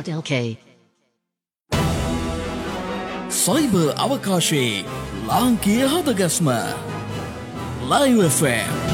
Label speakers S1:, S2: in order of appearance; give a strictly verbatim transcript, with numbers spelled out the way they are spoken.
S1: .lk.
S2: Cyber අවකාශයේ ලාංකීය හදගස්ම Live F M